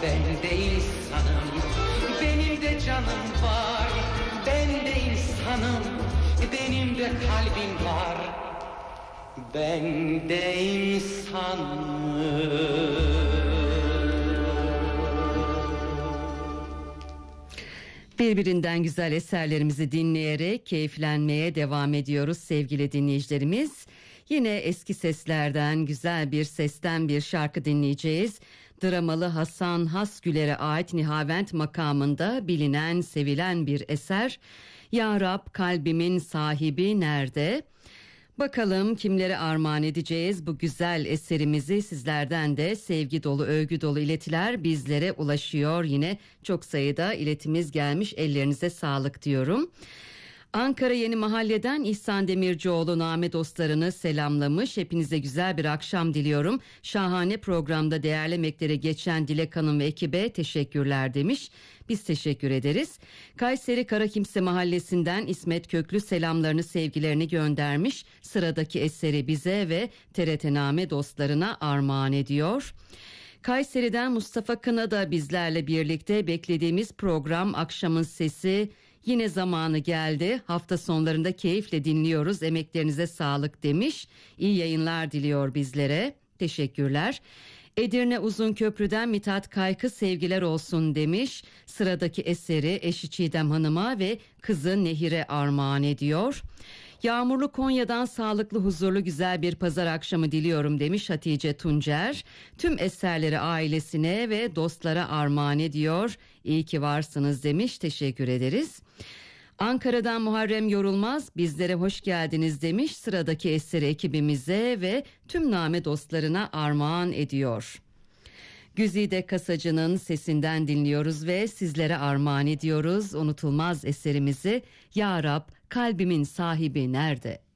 ben de insanım, benim de canım var. Ben de insanım, benim de kalbim var. Ben de insanım. Birbirinden güzel eserlerimizi dinleyerek keyiflenmeye devam ediyoruz sevgili dinleyicilerimiz. Yine eski seslerden, güzel bir sesten bir şarkı dinleyeceğiz. Dramalı Hasan Hasgüler'e ait Nihavent makamında bilinen, sevilen bir eser. Ya Rab, kalbimin sahibi nerede? Bakalım kimlere armağan edeceğiz bu güzel eserimizi. Sizlerden de sevgi dolu, övgü dolu iletiler bizlere ulaşıyor. Yine çok sayıda iletimiz gelmiş, ellerinize sağlık diyorum. Ankara Yeni Mahalle'den İhsan Demircioğlu name dostlarını selamlamış. Hepinize güzel bir akşam diliyorum. Şahane programda değerli emeklere geçen Dilek Hanım ve ekibe teşekkürler demiş. Biz teşekkür ederiz. Kayseri Karakimse Mahallesi'nden İsmet Köklü selamlarını, sevgilerini göndermiş. Sıradaki eseri bize ve TRT name dostlarına armağan ediyor. Kayseri'den Mustafa Kına da bizlerle birlikte. Beklediğimiz program Akşamın Sesi yine zamanı geldi. Hafta sonlarında keyifle dinliyoruz. Emeklerinize sağlık demiş. İyi yayınlar diliyor bizlere. Teşekkürler. Edirne Uzunköprü'den Mithat Kaykı sevgiler olsun demiş. Sıradaki eseri eşi Çiğdem Hanım'a ve kızı Nehir'e armağan ediyor. Yağmurlu Konya'dan sağlıklı, huzurlu, güzel bir pazar akşamı diliyorum demiş Hatice Tuncer. Tüm eserleri ailesine ve dostlara armağan ediyor. İyi ki varsınız demiş. Teşekkür ederiz. Ankara'dan Muharrem Yorulmaz bizlere hoş geldiniz demiş. Sıradaki eseri ekibimize ve tüm name dostlarına armağan ediyor. Güzide Kasacı'nın sesinden dinliyoruz ve sizlere armağan ediyoruz unutulmaz eserimizi. Ya Rab, kalbimin sahibi nerede?